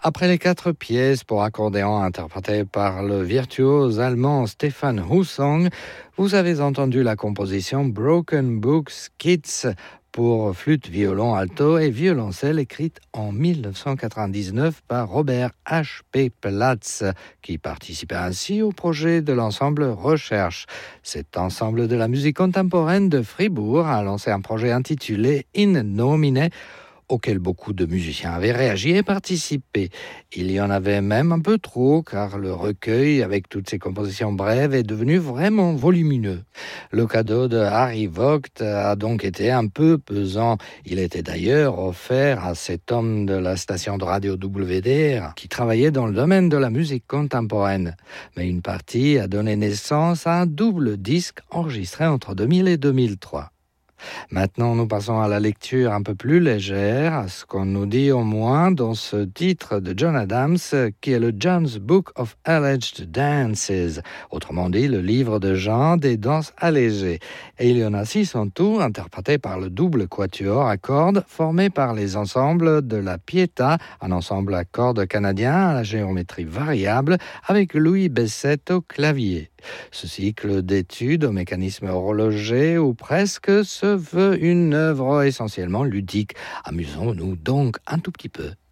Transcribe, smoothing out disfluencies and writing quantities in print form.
Après les 4 pièces pour accordéon interprétées par le virtuose allemand Stefan Husong, vous avez entendu la composition Broken Books Kids pour flûte, violon, alto et violoncelle écrite en 1999 par Robert H.P. Platz, qui participait ainsi au projet de l'ensemble Recherche. Cet ensemble de la musique contemporaine de Fribourg a lancé un projet intitulé In Nomine, auquel beaucoup de musiciens avaient réagi et participé. Il y en avait même un peu trop, car le recueil, avec toutes ses compositions brèves, est devenu vraiment volumineux. Le cadeau de Harry Vogt a donc été un peu pesant. Il était d'ailleurs offert à cet homme de la station de radio WDR, qui travaillait dans le domaine de la musique contemporaine. Mais une partie a donné naissance à un double disque enregistré entre 2000 et 2003. Maintenant, nous passons à la lecture un peu plus légère, à ce qu'on nous dit au moins dans ce titre de John Adams, qui est le John's Book of Alleged Dances, autrement dit le livre de Jean des danses allégées. Et il y en a 6 en tout, interprétés par le double quatuor à cordes, formé par les ensembles de la Pietà, un ensemble à cordes canadien à la géométrie variable, avec Louis Bessette au clavier. Ce cycle d'études au mécanisme horloger, ou presque, se veut une œuvre essentiellement ludique. Amusons-nous donc un tout petit peu.